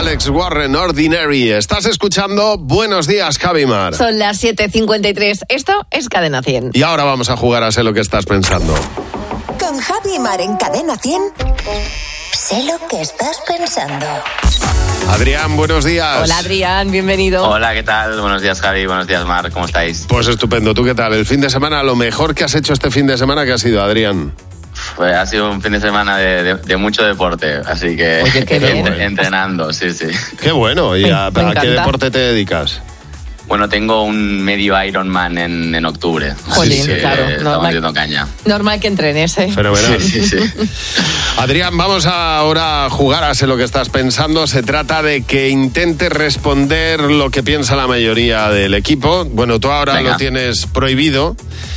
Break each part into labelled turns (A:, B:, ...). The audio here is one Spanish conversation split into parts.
A: Alex Warren, Ordinary. Estás escuchando Buenos Días, Javi Mar.
B: Son las 7:53. Esto es Cadena 100.
A: Y ahora vamos a jugar a Sé lo que estás pensando.
C: Con Javi Mar en Cadena 100. Sé lo que estás pensando.
A: Adrián, buenos días.
B: Hola, Adrián, bienvenido.
D: Hola, ¿qué tal? Buenos días, Javi. Buenos días, Mar. ¿Cómo estáis?
A: Pues estupendo. ¿Tú qué tal? El fin de semana, lo mejor que has hecho este fin de semana, ¿qué ha sido, Adrián?
D: Pues ha sido un fin de semana de mucho deporte, así que
B: Oye, qué bien.
D: entrenando, sí.
A: Qué bueno. ¿Y a qué deporte te dedicas?
D: Bueno, tengo un medio Ironman en octubre.
B: Jolín,
D: así que
B: claro,
D: estamos metiendo caña.
B: Normal que entrenes, ¿eh?
A: Fenomenal.
D: Sí.
A: Adrián, vamos ahora a jugar a Sé lo que estás pensando. Se trata de que intentes responder lo que piensa la mayoría del equipo. Bueno, tú ahora
D: Venga.
A: lo tienes prohibido,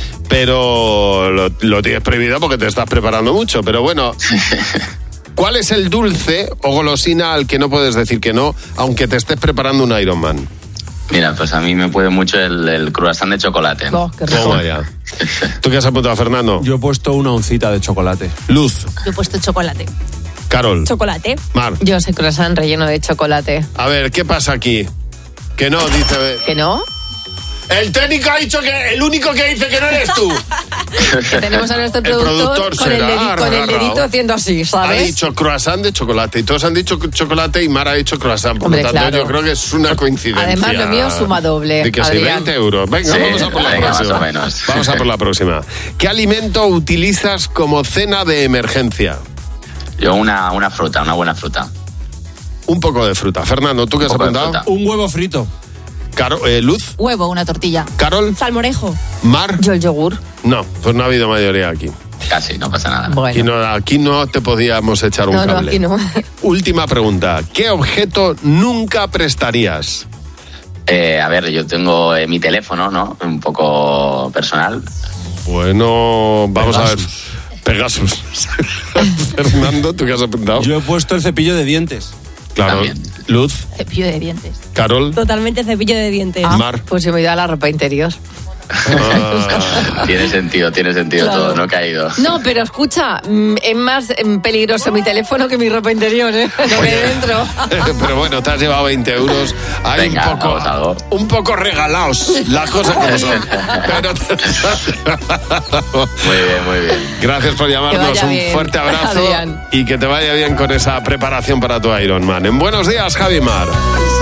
A: pero lo tienes prohibido porque te estás preparando mucho. Pero bueno, ¿cuál es el dulce o golosina al que no puedes decir que no, aunque te estés preparando un Ironman?
D: Mira, pues a mí me puede mucho el croissant de chocolate.
B: Oh, qué rico.
A: Toma ya. ¿Tú qué has apuntado, Fernando?
E: Yo he puesto una oncita de chocolate.
A: Luz.
F: Yo he puesto chocolate.
A: Carol.
F: Chocolate.
A: Mar.
B: Yo sé croissant relleno de chocolate.
A: A ver, ¿qué pasa aquí? Que no, dice...
B: ¿Que no?
A: El técnico ha dicho que el único que dice que no eres tú.
B: Que tenemos a nuestro
A: El
B: productor,
A: productor
B: con, el
A: será
B: con el
A: agarrado.
B: dedito haciendo así,
A: Ha
B: ¿sabes?
A: dicho croissant de chocolate y todos han dicho chocolate y Mar ha dicho croissant. Por
B: Hombre,
A: lo tanto,
B: claro.
A: yo creo que es una coincidencia.
B: Además, lo mío suma doble,
A: De que sí,
B: Adrián.
A: 20 euros. Venga,
D: Sí,
A: vamos a por la
D: venga, más
A: próxima.
D: o menos.
A: Vamos a por la próxima. ¿Qué alimento utilizas como cena de emergencia?
D: Yo una fruta, una buena fruta.
A: Un poco de fruta. Fernando, ¿tú qué has
D: Un poco de
A: apuntado?
D: fruta.
E: Un huevo frito.
A: Luz,
F: Huevo, una tortilla.
A: Carol,
F: Salmorejo.
A: Mar.
B: Yo el yogur.
A: No, pues no ha habido mayoría aquí.
D: Casi, no pasa nada.
B: Bueno.
A: Aquí no te podíamos echar un
B: No,
A: cable.
B: aquí no.
A: Última pregunta. ¿Qué objeto nunca prestarías?
D: A ver, yo tengo mi teléfono, ¿no? Un poco personal.
A: Bueno, vamos a ver. Pegasus. Fernando, ¿tú qué has apuntado?
E: Yo he puesto el cepillo de dientes.
A: Claro.
D: También.
A: Luz,
F: Cepillo de dientes.
A: Carol,
F: Totalmente cepillo de dientes.
A: Mar.
B: Pues yo me he ido a la ropa interior.
D: Tiene sentido
B: Claro.
D: todo, no he caído.
B: No, pero escucha, es más peligroso mi teléfono que mi ropa interior, ¿eh? Lo que hay dentro.
A: Pero bueno, te has llevado 20 euros. Hay
D: Venga, vamos a algo.
A: un poco regalados las cosas como son. Pero...
D: Muy bien.
A: Gracias por
B: Que
A: llamarnos.
B: vaya
A: Un
B: bien,
A: fuerte abrazo
B: Adrián.
A: y que te vaya bien con esa preparación para tu Ironman. En Buenos Días, Javi Mar.